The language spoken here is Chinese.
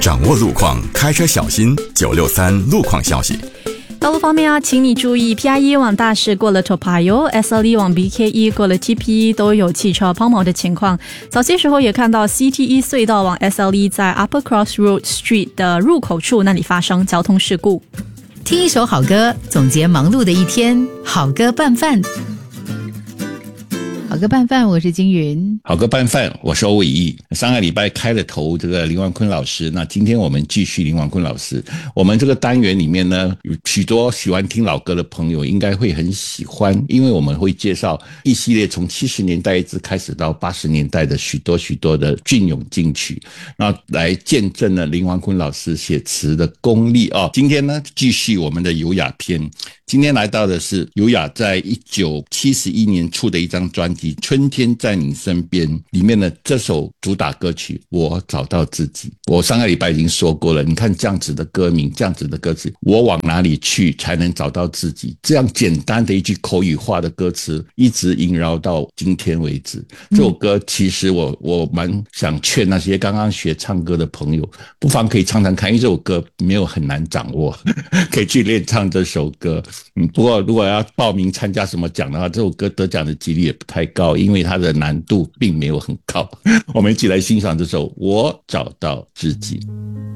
掌握路况，开车小心963路况消息。 道路方面啊，请你注意 PIE 往大市过了 Toa Payoh，SLE 往 BKE 过了 TPE 都有汽车抛锚的情况。早些时候也看到 CTE 隧道往 SLE 在 Upper Crossroad Street 的入口处那里发生交通事故。 听一首好歌，总结忙碌的一天，好歌拌饭。好歌拌饭，我是金云。 好歌拌饭，我是欧伟毅。上个礼拜开了头这个林万坤老师，那今天我们继续林万坤老师。我们这个单元里面呢，有许多喜欢听老歌的朋友应该会很喜欢，因为我们会介绍一系列从70年代一直开始到80年代的许多的隽永金曲，那来见证了林万坤老师写词的功力哦。今天呢，继续我们的优雅篇。今天来到的是优雅在1971年出的一张专辑《春天在你身边》里面的这首主打歌曲《我找到自己》。我上个礼拜已经说过了，你看这样子的歌名，这样子的歌词，我往哪里去才能找到自己？这样简单的一句口语化的歌词，一直萦绕到今天为止。这首歌其实我蛮想劝那些刚刚学唱歌的朋友，不妨可以唱唱看，因为这首歌没有很难掌握，可以去练唱这首歌。不过如果要报名参加什么奖的话，这首歌得奖的几率也不太高，因为它的难度并没有很高。我们一起来欣赏这首《我找到自己》。